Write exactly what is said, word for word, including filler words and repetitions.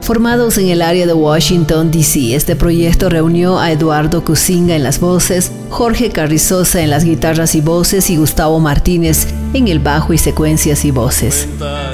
Formados en el área de Washington, D C, este proyecto reunió a Eduardo Cusinga en las voces, Jorge Carrizosa en las guitarras y voces y Gustavo Martínez en el bajo y secuencias y voces.